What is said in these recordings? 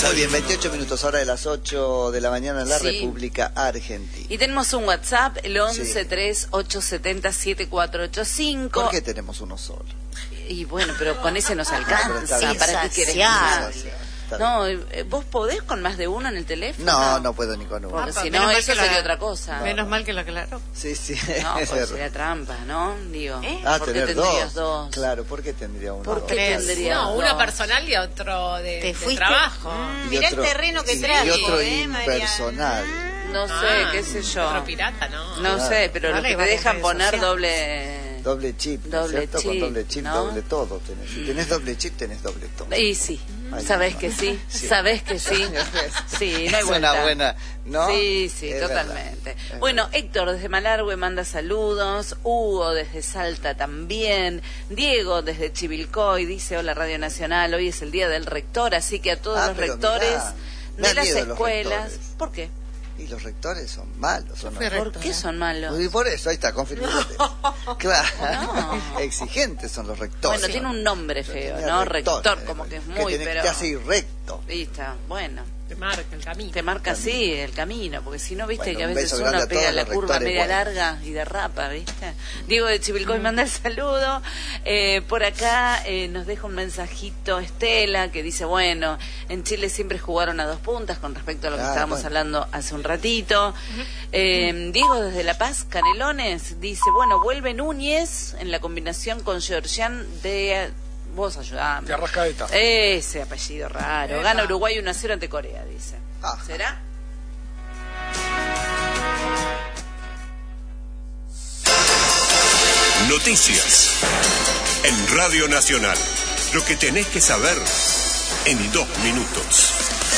Muy bien, 28 minutos, hora de las 8 de la mañana en la República Argentina. Y tenemos un WhatsApp, el 1138707485. ¿Por qué tenemos uno solo? Y bueno, pero con ese nos alcanza. ¿Para qué querés más? No, ¿vos podés con más de uno en el teléfono? No, no puedo ni con uno. Porque si no, eso sería otra cosa. Menos mal que lo aclaró. Sí, sí. No, pues sería trampa, ¿no? Digo, ¿por qué tener tendrías dos? Claro, ¿por qué tendría uno? ¿Por qué tendría dos? Uno personal y otro de trabajo. Mirá el terreno que trae. Y otro impersonal. No sé, qué sé yo. Otro pirata, ¿no? No sé, pero los que te dejan poner doble chip, doble ¿cierto? chip, con doble chip, ¿no? doble todo tenés. Si tenés doble chip, tenés doble todo. Y sí, sabés que sí, sabés que sí. Sí, no hay es vuelta. una buena, ¿no? Sí, sí, es totalmente. Verdad. Bueno, Héctor desde Malargüe manda saludos, Hugo desde Salta también, Diego desde Chivilcoy dice: hola Radio Nacional, hoy es el día del rector, así que a todos los rectores de las escuelas. ¿Por qué? Y los rectores son malos. ¿Por qué son malos? Y por eso, ahí está, confirmado. Claro, exigentes son los rectores. Bueno, tiene un nombre feo, ¿no? Rector, como que es muy, pero... Te hace ir recto. Ahí está, bueno. Te marca el camino. Te marca, sí, el camino, porque si no, viste, que a veces uno a pega la curva media buenos. larga y derrapa, viste. Diego de Chivilcoy manda el saludo. Por acá nos deja un mensajito Estela, que dice, bueno, en Chile siempre jugaron a dos puntas con respecto a lo que estábamos hablando hace un ratito. Diego desde La Paz, Canelones, dice, bueno, vuelve Núñez en la combinación con Georgian de... Vos ayudame. De Arrascaeta. Ese apellido raro. Gana Uruguay 1-0 ante Corea, dice. ¿Será? Noticias en Radio Nacional. Lo que tenés que saber en 2 minutos.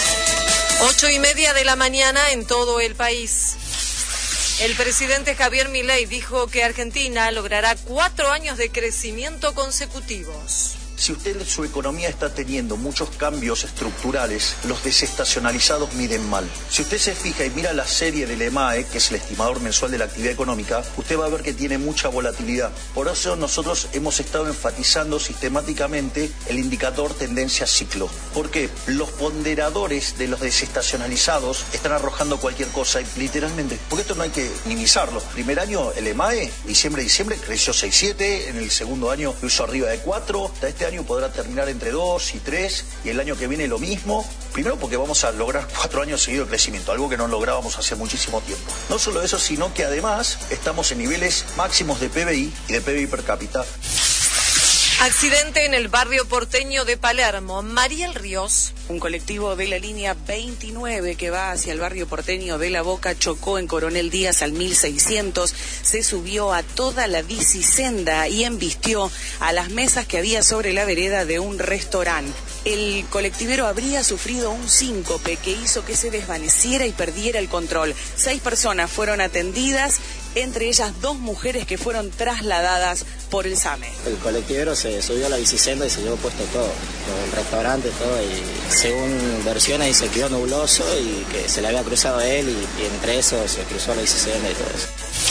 8:30 de la mañana en todo el país. El presidente Javier Milei dijo que Argentina logrará 4 años de crecimiento consecutivos. Si su economía está teniendo muchos cambios estructurales, los desestacionalizados miden mal. Si usted se fija y mira la serie del EMAE, que es el estimador mensual de la actividad económica, usted va a ver que tiene mucha volatilidad. Por eso nosotros hemos estado enfatizando sistemáticamente el indicador tendencia ciclo. ¿Por qué? Los ponderadores de los desestacionalizados están arrojando cualquier cosa, literalmente. Porque esto no hay que minimizarlo. Primer año, el EMAE, diciembre, creció 6,7, en el segundo año lo hizo arriba de 4, este año podrá terminar entre 2 y 3 y el año que viene lo mismo. Primero porque vamos a lograr 4 años seguidos de crecimiento, algo que no lográbamos hace muchísimo tiempo. No solo eso, sino que además estamos en niveles máximos de PBI y de PBI per cápita. Accidente en el barrio porteño de Palermo. Mariel Ríos. Un colectivo de la línea 29 que va hacia el barrio porteño de La Boca chocó en Coronel Díaz al 1600, se subió a toda la bicisenda y embistió a las mesas que había sobre la vereda de un restaurante. El colectivero habría sufrido un síncope que hizo que se desvaneciera y perdiera el control. 6 personas fueron atendidas, entre ellas 2 mujeres que fueron trasladadas por el SAME. El colectivero se subió a la bicisenda y se llevó puesto todo, el restaurante, todo, y según versiones dice que quedó nubloso y que se le había cruzado a él y entre eso se cruzó la bicisenda y todo eso.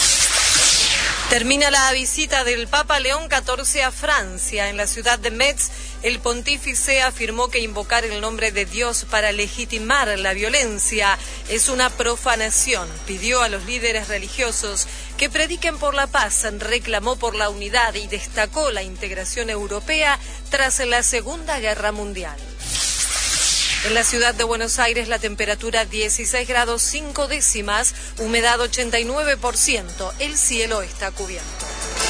Termina la visita del Papa León XIV a Francia. En la ciudad de Metz, el pontífice afirmó que invocar el nombre de Dios para legitimar la violencia es una profanación. Pidió a los líderes religiosos que prediquen por la paz, reclamó por la unidad y destacó la integración europea tras la Segunda Guerra Mundial. En la ciudad de Buenos Aires la temperatura 16 grados 5 décimas, humedad 89%, el cielo está cubierto.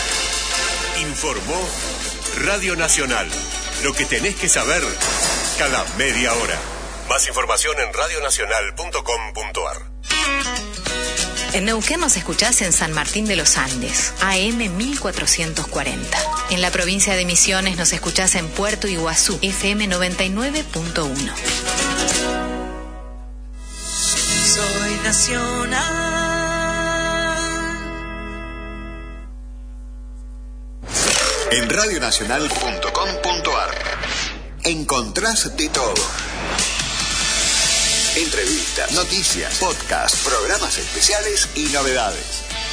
Informó Radio Nacional. Lo que tenés que saber cada media hora. Más información en radionacional.com.ar. En Neuquén nos escuchás en San Martín de los Andes, AM 1440. En la provincia de Misiones nos escuchás en Puerto Iguazú, FM 99.1. Soy nacional. En radionacional.com.ar encontrás de todo. Entrevistas, noticias, podcasts, programas especiales y novedades.